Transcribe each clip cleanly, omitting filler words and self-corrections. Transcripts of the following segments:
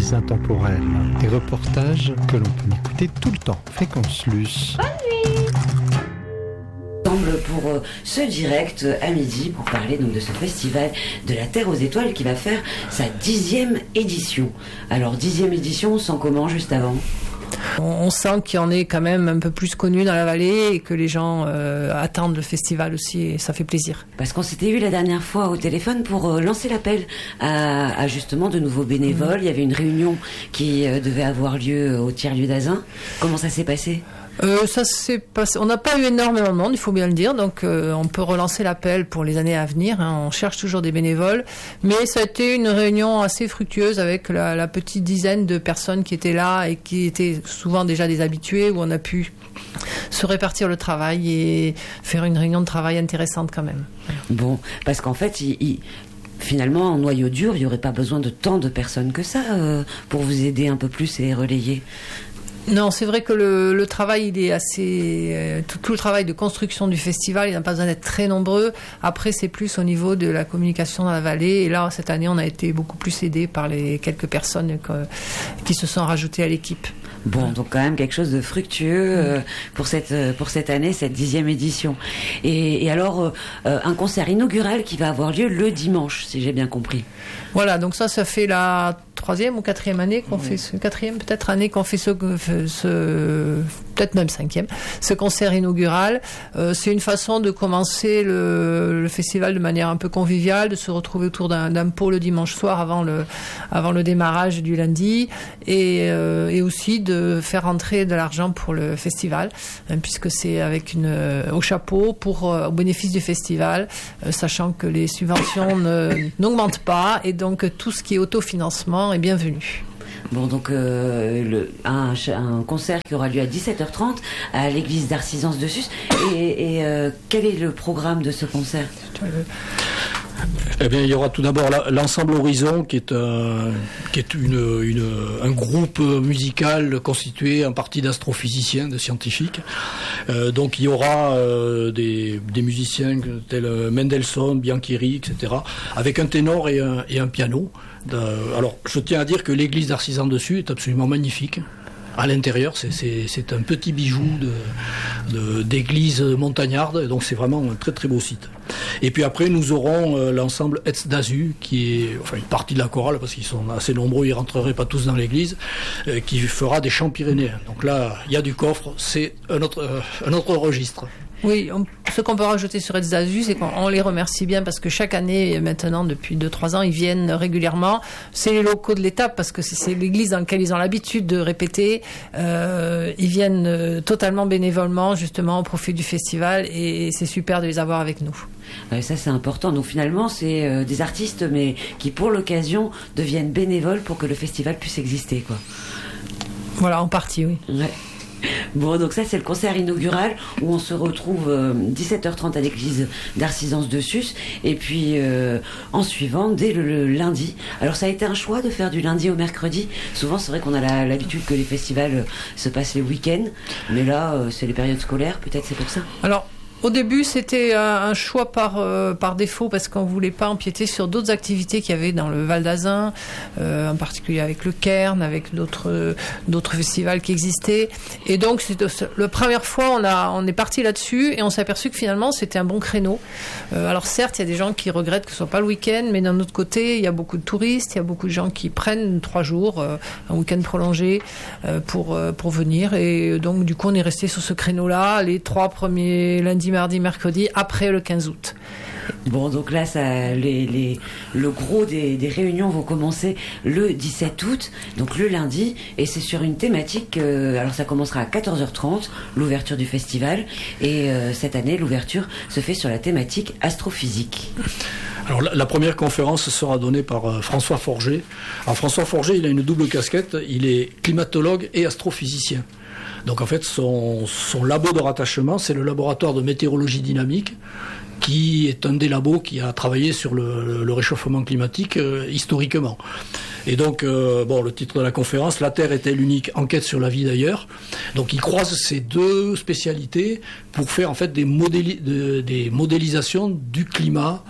Les Intemporels, des reportages que l'on peut écouter tout le temps. Fréquence Luce. Bonne nuit. Pour ce direct à midi pour parler donc de ce festival de la Terre aux Étoiles qui va faire sa 10e édition. Alors 10e édition, on sent comment juste avant ? On sent qu'il y en est quand même un peu plus connu dans la vallée et que les gens attendent le festival aussi et ça fait plaisir. Parce qu'on s'était eu la dernière fois au téléphone pour lancer l'appel à justement de nouveaux bénévoles. Il y avait une réunion qui devait avoir lieu au tiers-lieu d'Azun. Comment ça s'est passé ? Ça s'est passé. On n'a pas eu énormément de monde, il faut bien le dire, donc on peut relancer l'appel pour les années à venir. On cherche toujours des bénévoles, mais ça a été une réunion assez fructueuse avec la petite dizaine de personnes qui étaient là et qui étaient souvent déjà des habitués, où on a pu se répartir le travail et faire une réunion de travail intéressante quand même. Bon, parce qu'en fait, finalement, en noyau dur, il n'y aurait pas besoin de tant de personnes que ça pour vous aider un peu plus et relayer. Non, c'est vrai que le travail, il est assez... tout le travail de construction du festival, il n'a pas besoin d'être très nombreux. Après, c'est plus au niveau de la communication dans la vallée. Et là, cette année, on a été beaucoup plus aidés par les quelques personnes qui se sont rajoutées à l'équipe. Bon, donc quand même quelque chose de fructueux pour cette année, cette 10e édition. Et alors, un concert inaugural qui va avoir lieu le dimanche, si j'ai bien compris. Voilà, donc ça fait la 3e ou 4e année qu'on fait ce 4e peut-être année qu'on fait ce peut-être même 5e, ce concert inaugural. C'est une façon de commencer le festival de manière un peu conviviale, de se retrouver autour d'un pot le dimanche soir avant le démarrage du lundi et aussi de faire rentrer de l'argent pour le festival, puisque c'est avec au chapeau au bénéfice du festival, sachant que les subventions n'augmentent pas et donc tout ce qui est autofinancement est bienvenu. Bon, donc un concert qui aura lieu à 17h30 à l'église d'Arcisance de Sus. Et quel est le programme de ce concert ? Eh bien, il y aura tout d'abord l'Ensemble Horizon, qui est un groupe musical constitué en partie d'astrophysiciens, de scientifiques. Donc, il y aura des musiciens tels Mendelssohn, Biancheri, etc., avec un ténor et un piano. Alors, je tiens à dire que l'église d'Arcisans dessus est absolument magnifique. À l'intérieur, c'est un petit bijou d'église montagnarde, donc c'est vraiment un très très beau site. Et puis après, nous aurons l'ensemble Etz d'Azu, qui est une partie de la chorale, parce qu'ils sont assez nombreux, ils ne rentreraient pas tous dans l'église, qui fera des chants pyrénéens. Donc là, il y a du coffre, c'est un autre registre. Oui, ce qu'on peut rajouter sur Etz d'Azu, c'est qu'on les remercie bien parce que chaque année, maintenant, depuis 2-3 ans, ils viennent régulièrement. C'est les locaux de l'étape parce que c'est l'église dans laquelle ils ont l'habitude de répéter. Ils viennent totalement bénévolement, justement, au profit du festival et c'est super de les avoir avec nous. Ça, c'est important. Donc finalement, c'est des artistes, mais qui, pour l'occasion, deviennent bénévoles pour que le festival puisse exister, quoi. Voilà, en partie, oui. Ouais. Bon, donc ça c'est le concert inaugural où on se retrouve 17h30 à l'église d'Arcisance de Sus et puis en suivant dès le lundi. Alors ça a été un choix de faire du lundi au mercredi. Souvent c'est vrai qu'on a l'habitude que les festivals se passent les week-ends, mais là c'est les périodes scolaires, peut-être c'est pour ça. Alors au début, c'était un choix par défaut parce qu'on voulait pas empiéter sur d'autres activités qu'il y avait dans le Val d'Azun, en particulier avec le Cairn, avec d'autres festivals qui existaient. Et donc, la première fois, on est parti là-dessus et on s'est aperçu que finalement, c'était un bon créneau. Alors certes, il y a des gens qui regrettent que ce soit pas le week-end, mais d'un autre côté, il y a beaucoup de touristes, il y a beaucoup de gens qui prennent 3 jours, un week-end prolongé pour venir. Et donc, du coup, on est resté sur ce créneau-là, les 3 premiers lundis, mardi, mercredi, après le 15 août. Bon, donc là, le gros des réunions vont commencer le 17 août, donc le lundi, et c'est sur une thématique, alors ça commencera à 14h30, l'ouverture du festival, et cette année, l'ouverture se fait sur la thématique astrophysique. Alors la première conférence sera donnée par François Forger. Alors François Forger, il a une double casquette, il est climatologue et astrophysicien. Donc en fait, son labo de rattachement, c'est le laboratoire de météorologie dynamique, qui est un des labos qui a travaillé sur le réchauffement climatique historiquement. Et donc, le titre de la conférence, La Terre est-elle unique? Enquête sur la vie d'ailleurs. Donc il croise ces deux spécialités pour faire en fait des modélisations du climat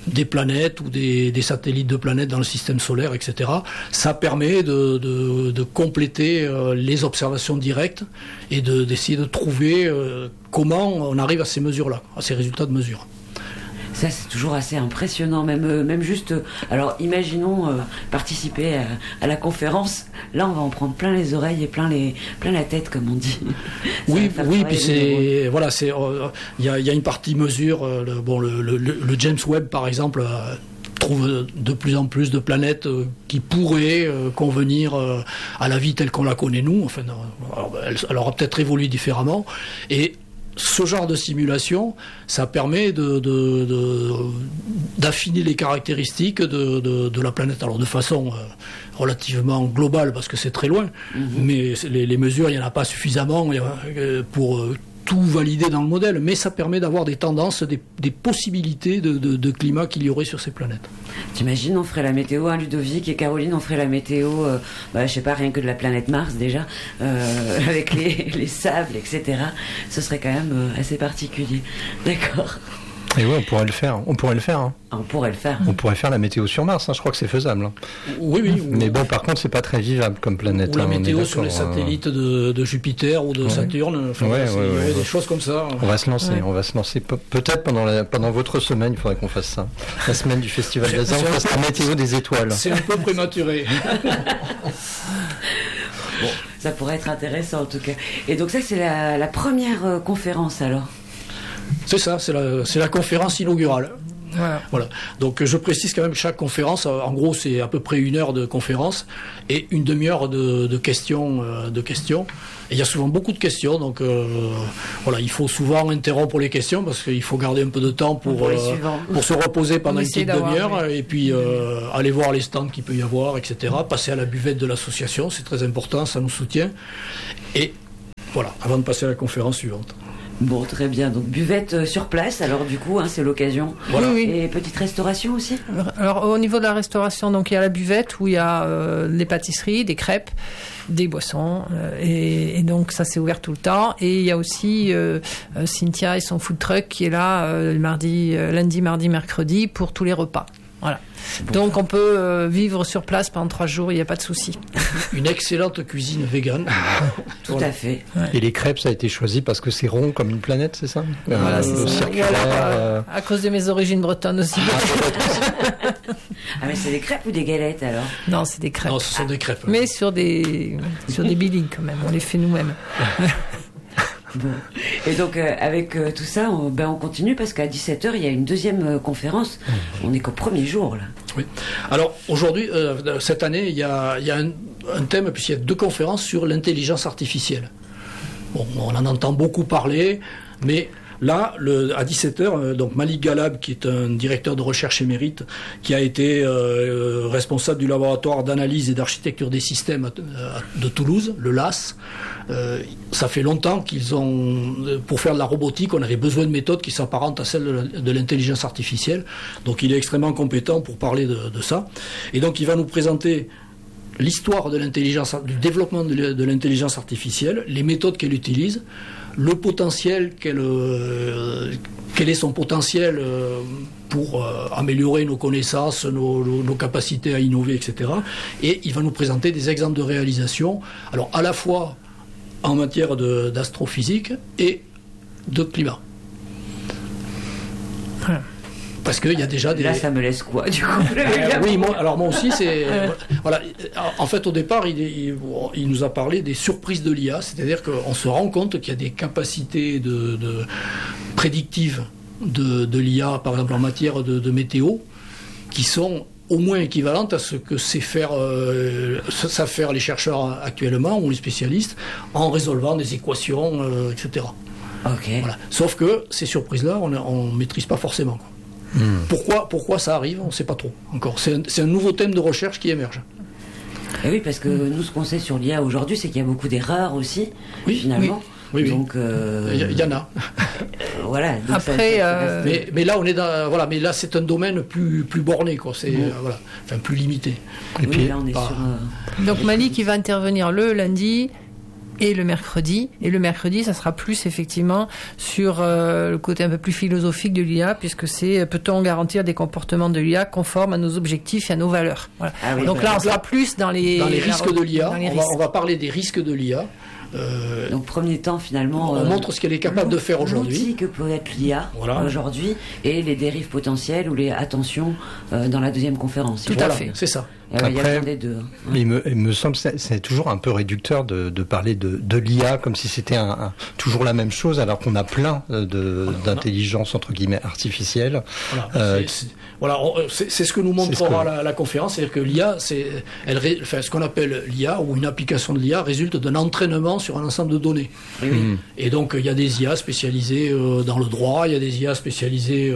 des planètes ou des satellites de planètes dans le système solaire, etc. Ça permet de compléter les observations directes et d'essayer de trouver comment on arrive à ces mesures-là, à ces résultats de mesure. Ça, c'est toujours assez impressionnant, même juste... alors, imaginons participer à la conférence. Là, on va en prendre plein les oreilles et plein la tête, comme on dit. Oui, puis c'est... Voilà, il y a une partie mesure. Le James Webb, par exemple... trouve de plus en plus de planètes qui pourraient convenir à la vie telle qu'on la connaît nous. Enfin, elle aura peut-être évolué différemment. Et ce genre de simulation, ça permet d'affiner les caractéristiques de la planète. Alors de façon relativement globale, parce que c'est très loin, mais les mesures, il n'y en a pas suffisamment pour tout valider dans le modèle, mais ça permet d'avoir des tendances, des possibilités de climat qu'il y aurait sur ces planètes. T'imagines, on ferait la météo, Ludovic et Caroline, on ferait la météo, je sais pas, rien que de la planète Mars déjà, avec les sables, etc. Ce serait quand même assez particulier. D'accord. Et oui, on pourrait le faire. Hein. On pourrait le faire. On pourrait faire la météo sur Mars, je crois que c'est faisable. Hein. Oui. Mais bon, par contre, c'est pas très vivable comme planète. Ou la météo sur les satellites de Jupiter ou de Saturne. Enfin, il y a des choses comme ça. On va se lancer. Peut-être pendant votre semaine, il faudrait qu'on fasse ça. La semaine du Festival d'Azan, on fasse la météo des étoiles. C'est un peu prématuré. Bon, ça pourrait être intéressant en tout cas. Et donc ça, c'est la première conférence alors. C'est ça, c'est la conférence inaugurale. Voilà. Donc je précise quand même que chaque conférence, en gros, c'est à peu près 1 heure de conférence et une demi-heure de questions. Et il y a souvent beaucoup de questions, donc il faut souvent interrompre les questions parce qu'il faut garder un peu de temps pour se reposer pendant une petite demi-heure et puis aller voir les stands qu'il peut y avoir, etc. Passer à la buvette de l'association, c'est très important, ça nous soutient. Et voilà, avant de passer à la conférence suivante. Bon, très bien. Donc, buvette sur place, alors du coup, c'est l'occasion. Voilà. Oui. Et petite restauration aussi ? Alors, au niveau de la restauration, donc il y a la buvette où il y a des pâtisseries, des crêpes, des boissons. Et donc, ça, c'est ouvert tout le temps. Et il y a aussi Cynthia et son food truck qui est là lundi, mardi, mercredi pour tous les repas. Voilà. Bon, donc on peut vivre sur place pendant 3 jours, il n'y a pas de souci. Une excellente cuisine végane. Tout à fait. Ouais. Et les crêpes, ça a été choisi parce que c'est rond comme une planète, c'est ça ? Voilà, c'est ça. Voilà, à cause de mes origines bretonnes aussi. Mais c'est des crêpes ou des galettes alors ? Non, c'est des crêpes. Non, ce sont des crêpes. Mais sur des billings quand même, on les fait nous-mêmes. Bon. Et donc avec tout ça, on continue parce qu'à 17h, il y a une deuxième conférence. On n'est qu'au premier jour là. Oui. Alors aujourd'hui, cette année, il y a un thème, puisqu'il y a 2 conférences sur l'intelligence artificielle. Bon, on en entend beaucoup parler, mais là, à 17h, donc Malik Galab, qui est un directeur de recherche émérite, qui a été responsable du laboratoire d'analyse et d'architecture des systèmes de Toulouse, le LAS. Ça fait longtemps pour faire de la robotique, on avait besoin de méthodes qui s'apparentent à celles de l'intelligence artificielle. Donc il est extrêmement compétent pour parler de ça. Et donc il va nous présenter l'histoire de du développement de l'intelligence artificielle, les méthodes qu'elle utilise, le potentiel quel est son potentiel pour améliorer nos connaissances, nos capacités à innover, etc. Et il va nous présenter des exemples de réalisation, alors à la fois en matière d'astrophysique et de climat. Voilà. Parce qu'il y a déjà des... Là, ça me laisse quoi, du coup Oui, moi aussi, c'est... voilà. En fait, au départ, il nous a parlé des surprises de l'IA, c'est-à-dire qu'on se rend compte qu'il y a des capacités prédictives de l'IA, par exemple en matière de météo, qui sont au moins équivalentes à ce que savent faire les chercheurs actuellement, ou les spécialistes, en résolvant des équations, etc. Okay. Voilà. Sauf que ces surprises-là, on ne maîtrise pas forcément, quoi. Pourquoi ça arrive, on ne sait pas trop encore. C'est un nouveau thème de recherche qui émerge. Et oui, parce que nous, ce qu'on sait sur l'IA aujourd'hui, c'est qu'il y a beaucoup d'erreurs aussi, finalement. Oui. Donc, il y en a. Voilà. Donc après, mais là, on est dans, voilà. Mais là, c'est un domaine plus borné, quoi. C'est plus limité. Et puis là, on est sur. Donc Malik, il va intervenir le lundi, et le mercredi. Et le mercredi, ça sera plus effectivement sur le côté un peu plus philosophique de l'IA, puisque c'est peut-on garantir des comportements de l'IA conformes à nos objectifs et à nos valeurs. Voilà. Donc là, on sera plus dans les risques de l'IA. On va parler des risques de l'IA. Donc premier temps finalement on montre ce qu'elle est capable de faire aujourd'hui, l'outil que peut être l'IA aujourd'hui et les dérives potentielles ou les attentions dans la deuxième conférence. Tout à fait, c'est ça. Après, il y a des deux. Il me semble que c'est toujours un peu réducteur de parler de l'IA comme si c'était toujours la même chose, alors qu'on a plein d'intelligence entre guillemets artificielle. C'est ce que nous montrera la conférence, c'est-à-dire que l'IA, ce qu'on appelle l'IA ou une application de l'IA résulte d'un entraînement sur un ensemble de données. Oui. Et donc il y a des IA spécialisées dans le droit, il y a des IA spécialisées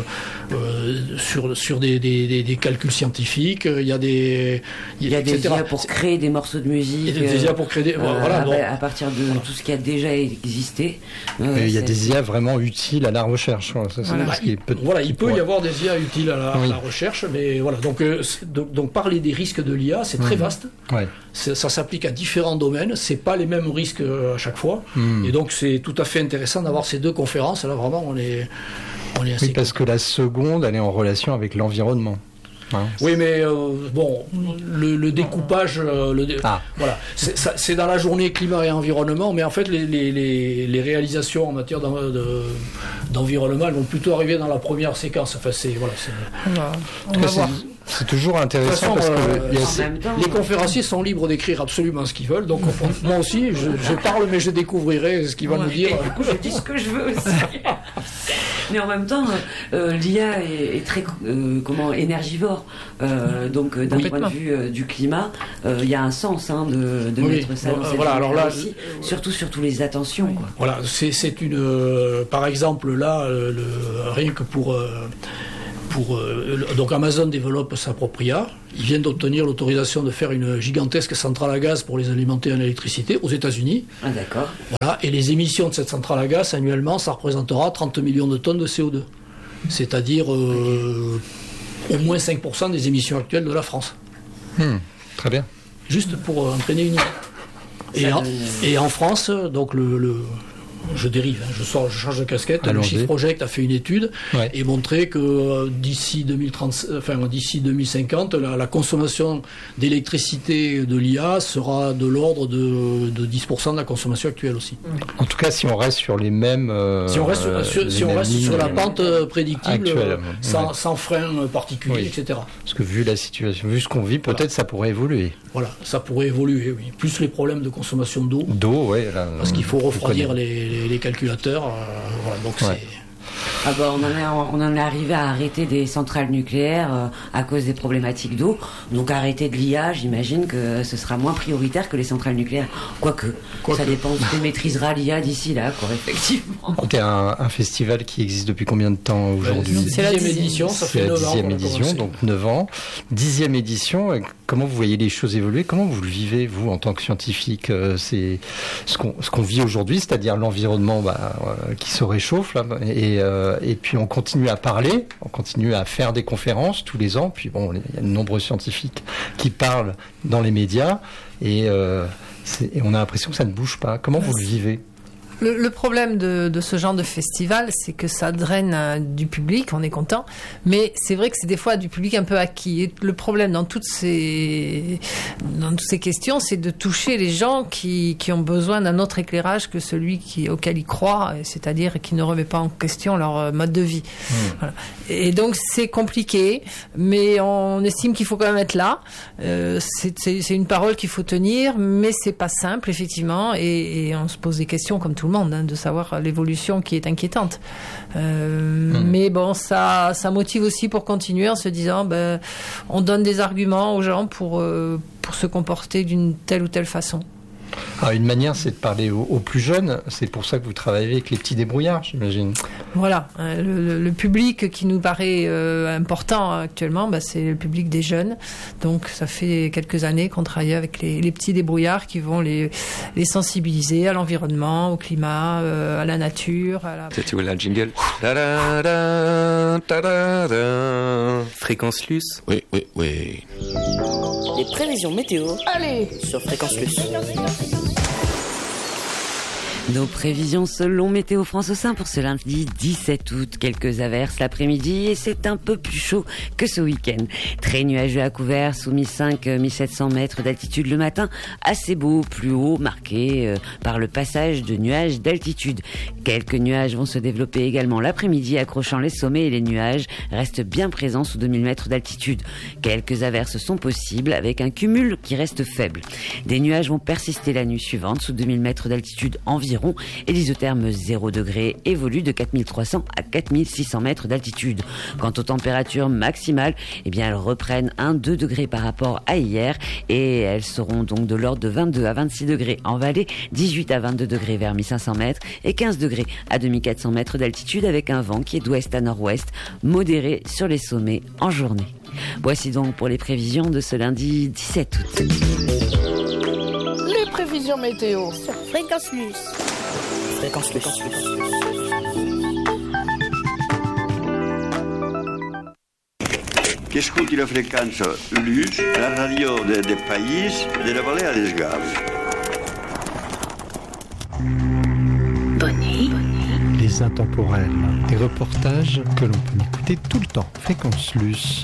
sur des calculs scientifiques, il y a des des IA pour créer des morceaux de musique. Il y a des IA pour créer à partir de tout ce qui a déjà existé. Il y a des IA vraiment utiles à la recherche. Il peut y avoir des IA utiles à la recherche, mais voilà. Donc parler des risques de l'IA, c'est très vaste. Ouais. Ça s'applique à différents domaines. C'est pas les mêmes risques à chaque fois. Et donc c'est tout à fait intéressant d'avoir ces deux conférences. Là vraiment, on est assez. Oui, parce que la seconde, elle est en relation avec l'environnement. Oui, mais le découpage, voilà, c'est dans la journée climat et environnement, mais en fait les réalisations en matière d'environnement, elles vont plutôt arriver dans la première séquence. Enfin, on va voir. C'est toujours intéressant parce que les conférenciers sont libres d'écrire absolument ce qu'ils veulent. Donc moi aussi, je parle, mais je découvrirai ce qu'ils vont nous dire. Du coup, je dis ce que je veux aussi. Mais en même temps, l'IA est très énergivore. Donc d'un point de vue du climat, il y a un sens de mettre ça dans cette alors là, aussi, surtout sur tous les attentions. Quoi. Voilà, c'est une par exemple là, rien que donc Amazon développe sa propre IA. Ils viennent d'obtenir l'autorisation de faire une gigantesque centrale à gaz pour les alimenter en électricité aux États-Unis. Ah d'accord. Voilà, et les émissions de cette centrale à gaz annuellement, ça représentera 30 millions de tonnes de CO2. C'est-à-dire au moins 5% des émissions actuelles de la France. Très bien. Juste pour entraîner une idée. Et en France, donc je dérive, je change de casquette. Le Shift Project a fait une étude et montré que d'ici 2050, la consommation d'électricité de l'IA sera de l'ordre de 10% de la consommation actuelle aussi. En tout cas, si on reste sur les mêmes, si on reste sur la pente prédictible, sans frein particulier, etc. Parce que vu la situation, vu ce qu'on vit, peut-être ça pourrait évoluer. Voilà, ça pourrait évoluer, oui. Plus les problèmes de consommation d'eau. Parce qu'il faut refroidir les calculateurs. Donc c'est. On en est arrivé à arrêter des centrales nucléaires à cause des problématiques d'eau. Donc arrêter de l'IA, j'imagine que ce sera moins prioritaire que les centrales nucléaires. Quoique. Ça dépend de ce que maîtrisera l'IA d'ici là, effectivement. C'est un festival qui existe depuis combien de temps aujourd'hui? C'est la 10e édition, ça fait 9 ans. C'est la 10e édition, donc 9 ans. 10e édition, comment vous voyez les choses évoluer? Comment vous le vivez, vous, en tant que scientifique? C'est ce qu'on vit aujourd'hui, c'est-à-dire l'environnement qui se réchauffe, là, et puis on continue à parler, on continue à faire des conférences tous les ans, puis il y a de nombreux scientifiques qui parlent dans les médias, et on a l'impression que ça ne bouge pas. Comment vous le vivez? Le problème de ce genre de festival, c'est que ça draine du public, on est content, mais c'est vrai que c'est des fois du public un peu acquis. Et le problème dans toutes ces questions, c'est de toucher les gens qui ont besoin d'un autre éclairage que celui auquel ils croient, c'est-à-dire qui ne remet pas en question leur mode de vie. Voilà. Et donc c'est compliqué, mais on estime qu'il faut quand même être là. C'est une parole qu'il faut tenir, mais c'est pas simple effectivement, et on se pose des questions comme tout le monde, de savoir l'évolution qui est inquiétante. Mais bon, ça motive aussi pour continuer en se disant, on donne des arguments aux gens pour se comporter d'une telle ou telle façon. Alors, une manière, c'est de parler aux plus jeunes. C'est pour ça que vous travaillez avec les petits débrouillards, j'imagine. Voilà. Le public qui nous paraît important actuellement, c'est le public des jeunes. Donc, ça fait quelques années qu'on travaille avec les petits débrouillards qui vont les sensibiliser à l'environnement, au climat, à la nature. Tu veux la jingle? Fréquence Luce. Oui. Les prévisions météo. Allez, sur Fréquence Luce. Nos prévisions selon Météo France au sein pour ce lundi 17 août. Quelques averses l'après-midi et c'est un peu plus chaud que ce week-end. Très nuageux à couvert, sous 1500-1700 mètres d'altitude le matin. Assez beau, plus haut, marqué par le passage de nuages d'altitude. Quelques nuages vont se développer également l'après-midi, accrochant les sommets et les nuages restent bien présents sous 2000 mètres d'altitude. Quelques averses sont possibles avec un cumul qui reste faible. Des nuages vont persister la nuit suivante sous 2000 mètres d'altitude environ et l'isotherme 0 degré évolue de 4300 à 4600 mètres d'altitude. Quant aux températures maximales, eh bien elles reprennent 1-2 degrés par rapport à hier et elles seront donc de l'ordre de 22 à 26 degrés en vallée, 18 à 22 degrés vers 1500 mètres et 15 degrés à 2400 mètres d'altitude avec un vent qui est d'ouest à nord-ouest, modéré sur les sommets en journée. Voici donc pour les prévisions de ce lundi 17 août. Les prévisions météo sur Fréquence Plus. Fréquence Plus. Che ascolti la frequenza Luz, la radio del paese della Valea des Gaves. Bonnet. Les intemporels, des reportages que l'on peut écouter tout le temps. Fréquence Luce.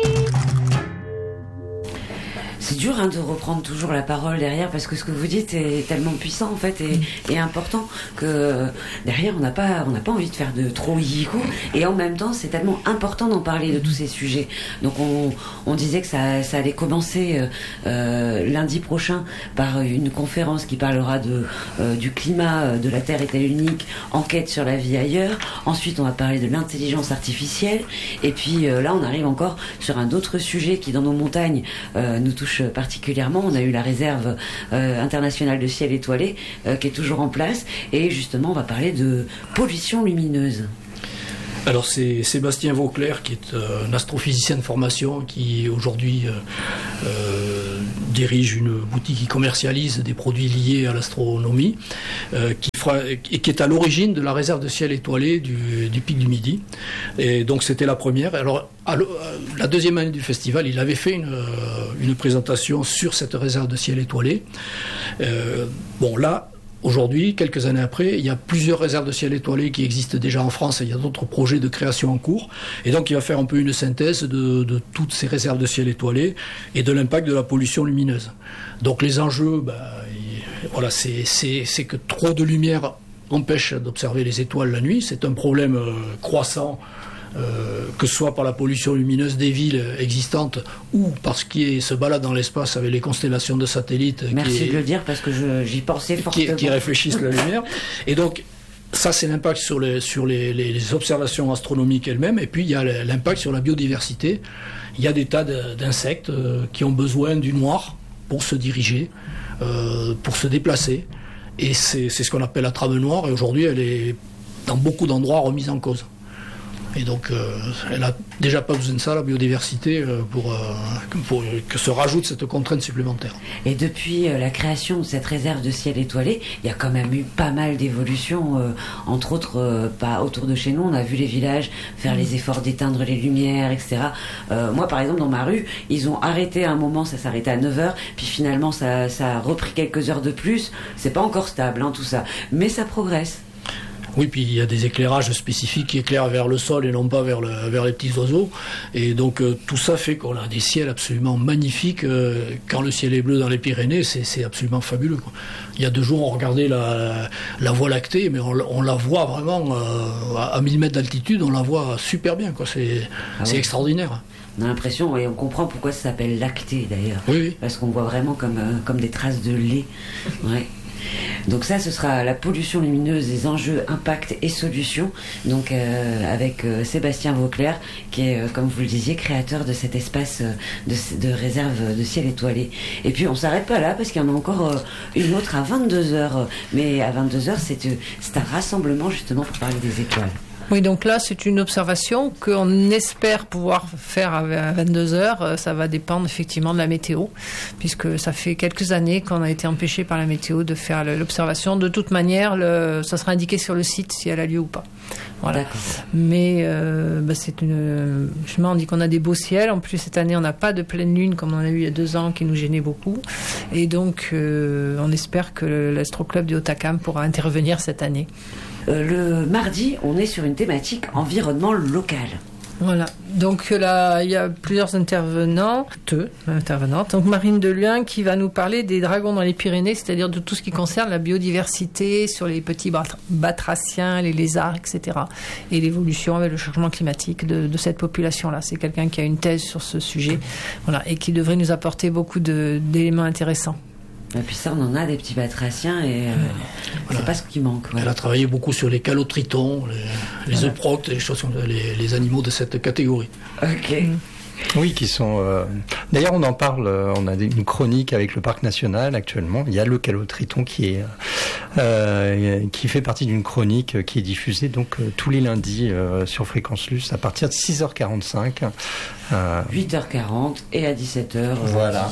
C'est dur de reprendre toujours la parole derrière parce que ce que vous dites est tellement puissant en fait et important que derrière on n'a pas envie de faire de trop hihico et en même temps c'est tellement important d'en parler de tous ces sujets. Donc on disait que ça allait commencer lundi prochain par une conférence qui parlera du climat, de la Terre est-elle unique, enquête sur la vie ailleurs. Ensuite on va parler de l'intelligence artificielle et puis là on arrive encore sur un autre sujet qui dans nos montagnes nous touche particulièrement. On a eu la réserve internationale de ciel étoilé qui est toujours en place et justement on va parler de pollution lumineuse. Alors c'est Sébastien Vauclair qui est un astrophysicien de formation qui aujourd'hui dirige une boutique qui commercialise des produits liés à l'astronomie qui est à l'origine de la réserve de ciel étoilé du Pic du Midi. Et donc c'était la première. Alors la deuxième année du festival, il avait fait une présentation sur cette réserve de ciel étoilé. Bon là, aujourd'hui, quelques années après, il y a plusieurs réserves de ciel étoilé qui existent déjà en France et il y a d'autres projets de création en cours. Et donc, il va faire un peu une synthèse de toutes ces réserves de ciel étoilé et de l'impact de la pollution lumineuse. Donc, les enjeux, voilà, c'est que trop de lumière empêche d'observer les étoiles la nuit. C'est un problème croissant. Que ce soit par la pollution lumineuse des villes existantes ou parce qu'ils se baladent dans l'espace avec les constellations de satellites. Merci de le dire parce que j'y pensais fortement. Qui réfléchissent la lumière. Et donc, ça c'est l'impact sur les observations astronomiques elles-mêmes. Et puis il y a l'impact sur la biodiversité. Il y a des tas d'insectes qui ont besoin du noir pour se diriger, pour se déplacer. Et c'est ce qu'on appelle la trame noire. Et aujourd'hui, elle est dans beaucoup d'endroits remise en cause. Et donc, elle a déjà pas besoin de ça, la biodiversité, pour que se rajoute cette contrainte supplémentaire. Et depuis la création de cette réserve de ciel étoilé, il y a quand même eu pas mal d'évolutions, entre autres, pas autour de chez nous. On a vu les villages faire les efforts d'éteindre les lumières, etc. Moi, par exemple, dans ma rue, ils ont arrêté à un moment, ça s'arrêtait à 9h, puis finalement, ça a repris quelques heures de plus. C'est pas encore stable, tout ça. Mais ça progresse. Oui, puis il y a des éclairages spécifiques qui éclairent vers le sol et non pas vers les petits oiseaux. Et donc tout ça fait qu'on a des ciels absolument magnifiques. Quand le ciel est bleu dans les Pyrénées, c'est absolument fabuleux, quoi. Il y a 2 jours, on regardait la Voie lactée, mais on la voit vraiment à 1000 mètres d'altitude, on la voit super bien, quoi. C'est extraordinaire. On a l'impression, et on comprend pourquoi ça s'appelle lacté d'ailleurs. Oui. Parce qu'on voit vraiment comme des traces de lait. Ouais. Donc ça, ce sera la pollution lumineuse, les enjeux, impacts et solutions. Donc avec Sébastien Vauclair, qui est, comme vous le disiez, créateur de cet espace de réserve de ciel étoilé. Et puis on s'arrête pas là parce qu'il y en a encore une autre à 22h. Mais à 22h, c'est un rassemblement justement pour parler des étoiles. Oui, donc là, c'est une observation qu'on espère pouvoir faire à 22h. Ça va dépendre effectivement de la météo, puisque ça fait quelques années qu'on a été empêché par la météo de faire l'observation. De toute manière, ça sera indiqué sur le site si elle a lieu ou pas. Voilà. D'accord. Mais justement, on dit qu'on a des beaux ciels. En plus, cette année, on n'a pas de pleine lune comme on a eu il y a 2 ans, qui nous gênait beaucoup. Et donc, on espère que l'Astroclub du Hautacam pourra intervenir cette année. Le mardi, on est sur une thématique environnement local. Voilà. Donc là, il y a plusieurs intervenantes. Donc Marine Deluin qui va nous parler des dragons dans les Pyrénées, c'est-à-dire de tout ce qui concerne la biodiversité, sur les petits batraciens, les lézards, etc. Et l'évolution avec le changement climatique de cette population-là. C'est quelqu'un qui a une thèse sur ce sujet, voilà, et qui devrait nous apporter beaucoup d'éléments intéressants. Et puis ça, on en a des petits batraciens et c'est pas ce qui manque. Ouais. Elle a travaillé beaucoup sur les calotritons, les euproctes, les choses comme ça, les animaux de cette catégorie. Ok. Oui, qui sont... D'ailleurs, on en parle, on a une chronique avec le Parc National actuellement. Il y a le calotriton qui fait partie d'une chronique qui est diffusée donc tous les lundis sur Fréquence Luce à partir de 6h45. 8h40 et à 17h. Voilà.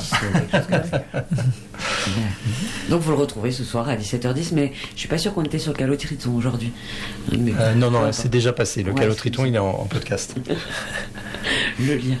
Donc vous le retrouvez ce soir à 17h10, mais je suis pas sûr qu'on était sur Calotriton aujourd'hui. Non, c'est déjà passé. Le calotriton, il est en podcast. Le lien.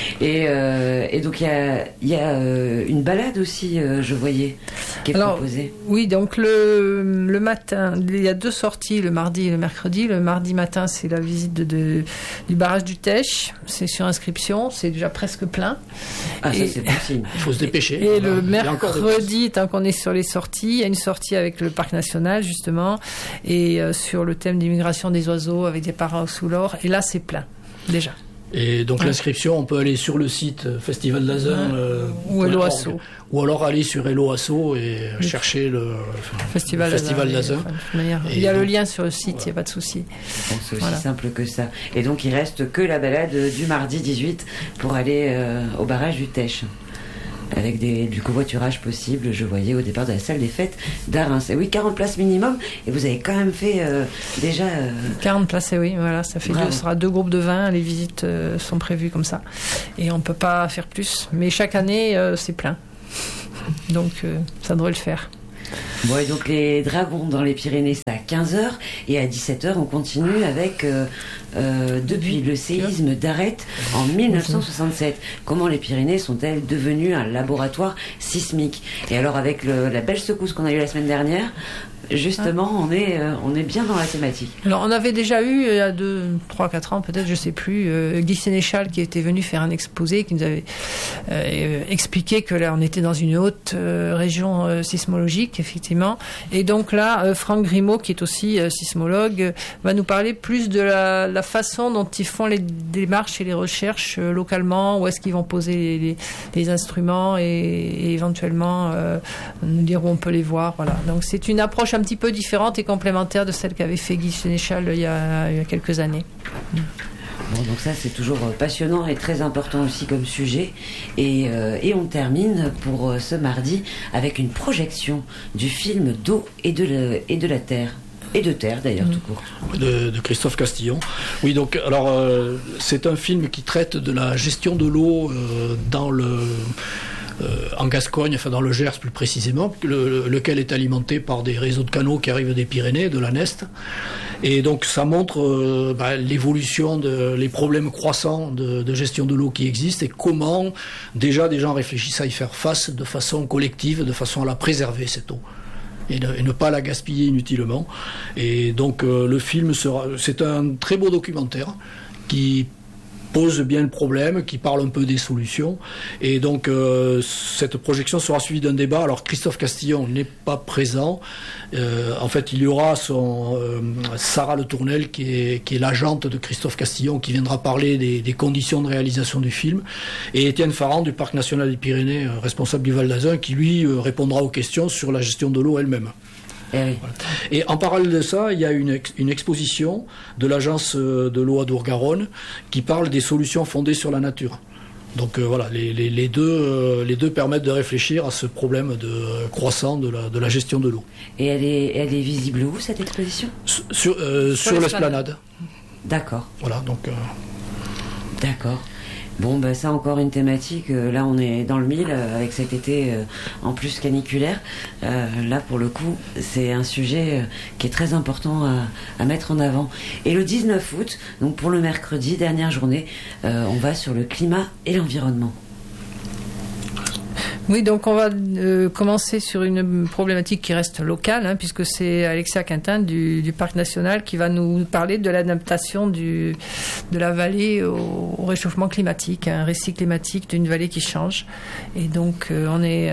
Et donc il y a une balade aussi, je voyais, qui est proposée. Oui, donc le matin, il y a 2 sorties, le mardi et le mercredi. Le mardi matin, c'est la visite du barrage du Tech. C'est sur inscription, c'est déjà presque plein. Ah, ça c'est bon signe. Il faut se dépêcher. Et le mercredi, tant qu'on est sur les sorties, il y a une sortie avec le Parc National, justement, et sur le thème d'immigration des oiseaux avec des parents sous l'or. Et là, c'est plein, déjà. Et donc l'inscription, on peut aller sur le site Festival d'Azun ou Hello Asso, ou alors aller sur Hello Asso et chercher le Festival d'Azun. Il y a le lien sur le site, il n'y a pas de souci. Donc c'est aussi simple que ça. Et donc il reste que la balade du mardi 18 pour aller au barrage du Tech. Avec du covoiturage possible, je voyais au départ de la salle des fêtes d'Arins. Et oui, 40 places minimum, et vous avez quand même fait déjà... 40 places, et oui, voilà, ça fait ce sera 2 groupes de 20, les visites sont prévues comme ça. Et on ne peut pas faire plus. Mais chaque année, c'est plein. Donc, ça devrait le faire. Bon, et donc les dragons dans les Pyrénées, c'est à 15h, et à 17h, on continue avec depuis le séisme d'Arrête en 1967. Comment les Pyrénées sont-elles devenues un laboratoire sismique? Et alors, avec la belle secousse qu'on a eue la semaine dernière, justement, on est bien dans la thématique. Alors, on avait déjà eu, il y a 3-4 ans, peut-être, je sais plus, Guy Sénéchal qui était venu faire un exposé, qui nous avait expliqué que là, on était dans une haute région sismologique, effectivement. Et donc là, Franck Grimaud, qui est aussi sismologue, va nous parler plus de la façon dont ils font les démarches et les recherches localement, où est-ce qu'ils vont poser les instruments et éventuellement nous dire où on peut les voir. Voilà. Donc, c'est une approche un petit peu différente et complémentaire de celle qu'avait fait Guy Sénéchal il y a quelques années. Bon, donc ça c'est toujours passionnant et très important aussi comme sujet. Et on termine pour ce mardi avec une projection du film d'eau et de la terre. Et de terre d'ailleurs tout court. De Christophe Castillon. Oui, donc alors c'est un film qui traite de la gestion de l'eau en Gascogne, enfin dans le Gers plus précisément, lequel est alimenté par des réseaux de canaux qui arrivent des Pyrénées, de la Neste. Et donc ça montre l'évolution, les problèmes croissants de gestion de l'eau qui existent et comment déjà des gens réfléchissent à y faire face de façon collective, de façon à la préserver cette eau. Et ne pas la gaspiller inutilement. Et donc le film c'est un très beau documentaire qui pose bien le problème, qui parle un peu des solutions. Et donc cette projection sera suivie d'un débat. Alors Christophe Castillon n'est pas présent. En fait, il y aura Sarah Le Tournel qui est l'agente de Christophe Castillon, qui viendra parler des conditions de réalisation du film, et Étienne Farrand du Parc National des Pyrénées, responsable du Val d'Azun, qui lui répondra aux questions sur la gestion de l'eau elle-même. Voilà. Et en parallèle de ça, il y a une exposition de l'agence de l'eau Adour-Garonne qui parle des solutions fondées sur la nature. Donc voilà, les deux permettent de réfléchir à ce problème croissant de la gestion de l'eau. Et elle est visible où, cette exposition? Sur l'esplanade. D'accord. Voilà, donc... D'accord. Bon, ben ça encore une thématique. Là, on est dans le mille avec cet été en plus caniculaire. Là, pour le coup, c'est un sujet qui est très important à mettre en avant. Et le 19 août, donc pour le mercredi, dernière journée, on va sur le climat et l'environnement. Oui, donc on va commencer sur une problématique qui reste locale, puisque c'est Alexia Quintin du Parc National qui va nous parler de l'adaptation de la vallée au réchauffement climatique, un récit climatique d'une vallée qui change. Et donc on est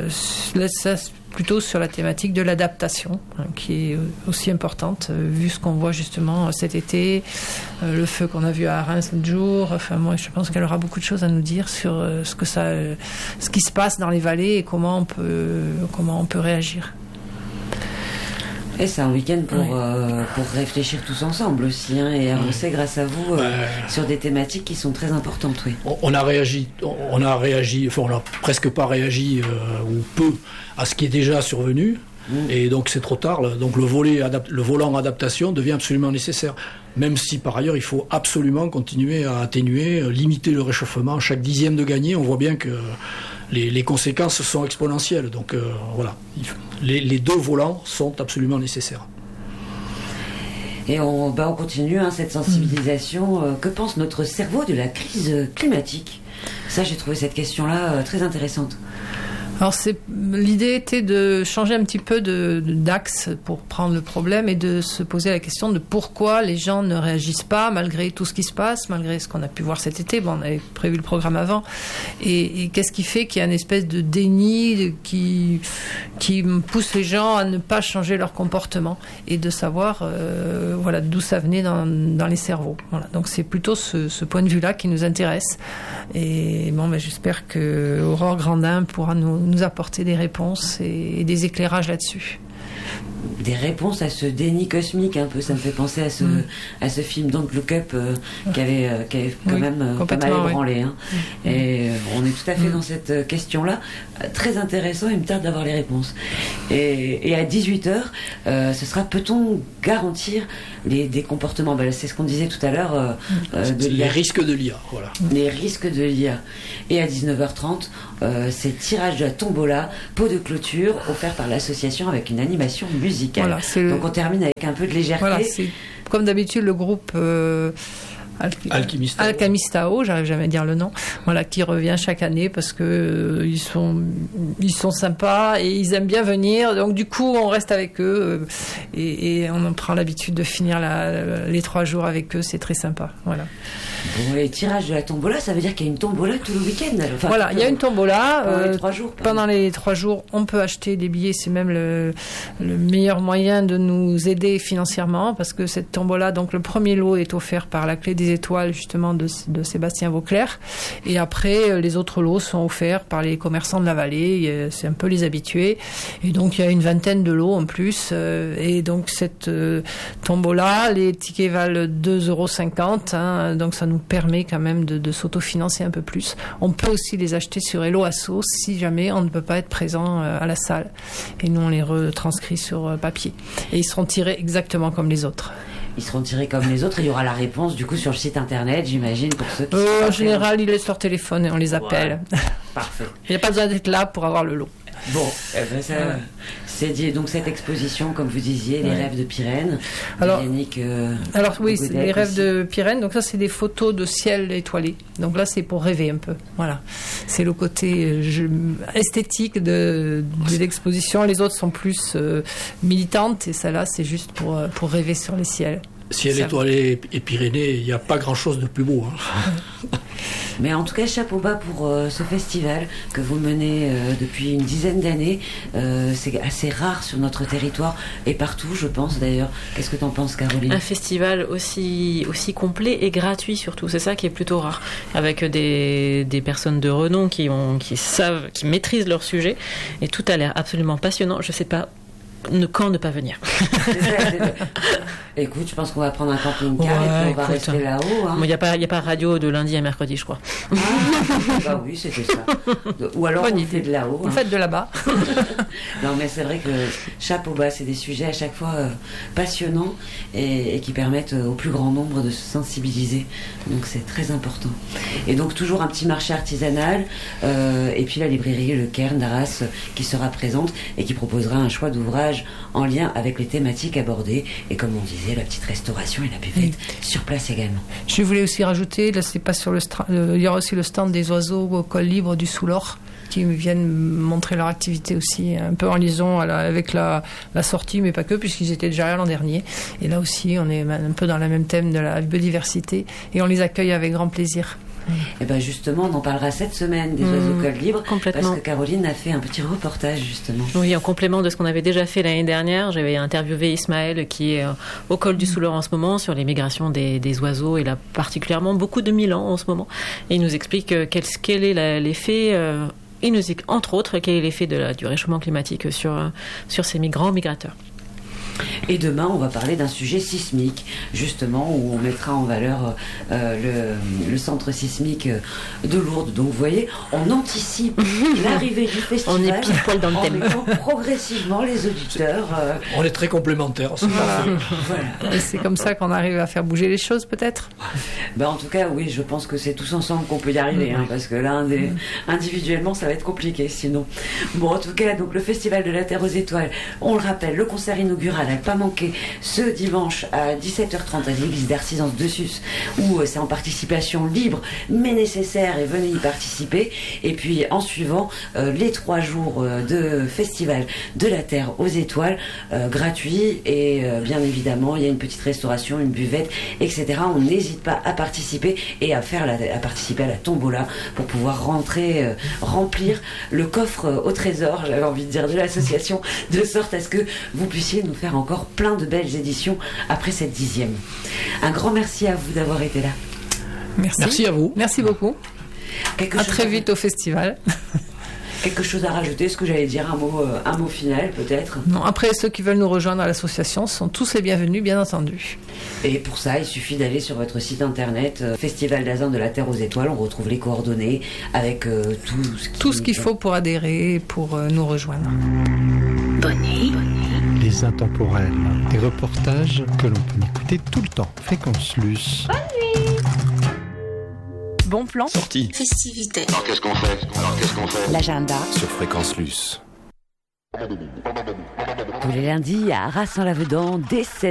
plutôt sur la thématique de l'adaptation, qui est aussi importante, vu ce qu'on voit justement cet été, le feu qu'on a vu à Reims l'autre jour. Enfin, moi, je pense qu'elle aura beaucoup de choses à nous dire sur ce qui se passe dans les vallées et comment on peut réagir. Et c'est un week-end pour réfléchir tous ensemble aussi, et avancer grâce à vous sur des thématiques qui sont très importantes. Oui. On a réagi, on n'a presque pas réagi ou peu à ce qui est déjà survenu. Et donc c'est trop tard. Donc le volant adaptation devient absolument nécessaire. Même si par ailleurs il faut absolument continuer à atténuer, limiter le réchauffement. Chaque dixième de gagné, on voit bien que les conséquences sont exponentielles. Donc voilà, les deux volants sont absolument nécessaires. Et on continue cette sensibilisation. Que pense notre cerveau de la crise climatique ? Ça, j'ai trouvé cette question-là très intéressante. Alors l'idée était de changer un petit peu d'axe pour prendre le problème et de se poser la question de pourquoi les gens ne réagissent pas malgré tout ce qui se passe, malgré ce qu'on a pu voir cet été. Bon, on avait prévu le programme avant. Et qu'est-ce qui fait qu'il y a une espèce de déni qui pousse les gens à ne pas changer leur comportement et de savoir d'où ça venait dans les cerveaux. Voilà. Donc c'est plutôt ce point de vue-là qui nous intéresse. Et j'espère que Aurore Grandin pourra nous apporter des réponses et des éclairages là-dessus. Des réponses à ce déni cosmique un peu, ça me fait penser à ce film Don't Look Up qui avait quand même pas mal ébranlé. Et on est tout à fait dans cette question-là, très intéressant, il me tarde d'avoir les réponses. Et à 18h, ce sera peut-on garantir des comportements, c'est ce qu'on disait tout à l'heure de l'IA. Les risques de l'IA, voilà. Les risques de l'IA. Et à 19h30, c'est tirage de la tombola, pot de clôture offert par l'association avec une animation musicale. Voilà, donc on termine avec un peu de légèreté. Voilà, c'est comme d'habitude le groupe Alchemistao, j'arrive jamais à dire le nom, qui revient chaque année parce que ils sont sympas et ils aiment bien venir, donc du coup on reste avec eux et on en prend l'habitude de finir les 3 jours avec eux, c'est très sympa. Voilà. Bon, les tirages de la tombola, ça veut dire qu'il y a une tombola tout le week-end. Il y a une tombola pendant les 3 jours. Pendant les 3 jours, on peut acheter des billets, c'est même le meilleur moyen de nous aider financièrement parce que cette tombola, donc le premier lot est offert par la Clé des Étoiles justement de Sébastien Vauclair, et après les autres lots sont offerts par les commerçants de la vallée, c'est un peu les habitués, et donc il y a une vingtaine de lots en plus, et donc cette tombola, les tickets valent 2,50 €, donc ça nous permet quand même de s'autofinancer un peu plus. On peut aussi les acheter sur Hello Asso si jamais on ne peut pas être présent à la salle, et nous on les retranscrit sur papier, et ils seront tirés exactement comme les autres. Ils seront tirés comme les autres. Il y aura la réponse du coup sur le site internet, j'imagine, pour ceux qui en général, ils laissent leur téléphone et on les appelle. Ouais. Parfait. Il n'y a pas besoin d'être là pour avoir le lot. Bon, c'est dit. Donc cette exposition, comme vous disiez, les rêves de Pirène. Alors oui, c'est les rêves de Pirène. Donc ça, c'est des photos de ciel étoilé. Donc là, c'est pour rêver un peu. Voilà, c'est le côté esthétique de l'exposition. Les autres sont plus militantes et celle-là, c'est juste pour rêver sur les ciels. Ciel étoilé et Pyrénées, il n'y a pas grand-chose de plus beau. Mais en tout cas, chapeau bas pour ce festival que vous menez depuis une dizaine d'années. C'est assez rare sur notre territoire et partout, je pense d'ailleurs. Qu'est-ce que tu en penses, Caroline ? Un festival aussi complet et gratuit surtout, c'est ça qui est plutôt rare. Avec des personnes de renom qui maîtrisent leur sujet, et tout a l'air absolument passionnant. Je ne sais pas quand ne pas venir. Écoute, je pense qu'on va prendre un camping-car et puis on va rester là-haut. Hein. Il n'y a pas radio de lundi à mercredi, je crois. Bah oui, c'était ça. Ou alors on fait de là-haut. Vous faites de là-bas. Non, mais c'est vrai que chapeau bas, c'est des sujets à chaque fois passionnants et qui permettent au plus grand nombre de se sensibiliser. Donc c'est très important. Et donc toujours un petit marché artisanal et puis la librairie Le Cairn d'Arras qui sera présente et qui proposera un choix d'ouvrages en lien avec les thématiques abordées et comme on disait, la petite restauration et la buvette sur place également. Je voulais aussi rajouter, là c'est pas sur il y aura aussi le stand des oiseaux au col libre du Soulor qui viennent montrer leur activité aussi, un peu en liaison avec la sortie, mais pas que, puisqu'ils étaient déjà là l'an dernier. Et là aussi, on est un peu dans le même thème de la biodiversité et on les accueille avec grand plaisir. Et bien justement, on en parlera cette semaine des oiseaux col libre, complètement. Parce que Caroline a fait un petit reportage justement. Oui, en complément de ce qu'on avait déjà fait l'année dernière, j'avais interviewé Ismaël qui est au col du Soulor en ce moment sur les migrations des oiseaux. Il a particulièrement beaucoup de Milan en ce moment et il nous explique quel est l'effet. Il nous dit entre autres quel est l'effet du réchauffement climatique sur ces migrateurs. Et demain, on va parler d'un sujet sismique, justement, où on mettra en valeur le centre sismique de Lourdes. Donc, vous voyez, on anticipe l'arrivée du festival. On est pile poil dans le thème. En mettant progressivement les auditeurs. On est très complémentaires. Voilà. Et c'est comme ça qu'on arrive à faire bouger les choses, peut-être. Ben, en tout cas, oui, je pense que c'est tous ensemble qu'on peut y arriver, parce que là, individuellement, ça va être compliqué, sinon. Bon, en tout cas, donc le Festival de la Terre aux Étoiles, on le rappelle, le concert inaugural n'a pas manqué ce dimanche à 17h30 à l'église d'Arcisance de Sus, où c'est en participation libre mais nécessaire et venez y participer. Et puis en suivant les 3 jours de festival de la Terre aux Étoiles gratuit et bien évidemment il y a une petite restauration, une buvette, etc. On n'hésite pas à participer et à participer à la tombola pour pouvoir remplir le coffre au trésor, j'avais envie de dire, de l'association, de sorte à ce que vous puissiez nous faire encore plein de belles éditions après cette 10e. Un grand merci à vous d'avoir été là. Merci à vous. Merci beaucoup. À très vite au festival. Quelque chose à rajouter, ce que j'allais dire, un mot final peut-être? Non, après ceux qui veulent nous rejoindre à l'association sont tous les bienvenus, bien entendu. Et pour ça, il suffit d'aller sur votre site internet Festival d'Azin de la Terre aux Étoiles, on retrouve les coordonnées avec tout ce qu'il faut pour adhérer, pour nous rejoindre. Les intemporels, des reportages que l'on peut écouter tout le temps. Fréquence Luce. Bonne nuit. Bon plan. Sortie. Festivité. Alors qu'est-ce qu'on fait? L'agenda. Sur Fréquence Luce. Tous les lundis à Arras-en-Lavedan, dès 16h.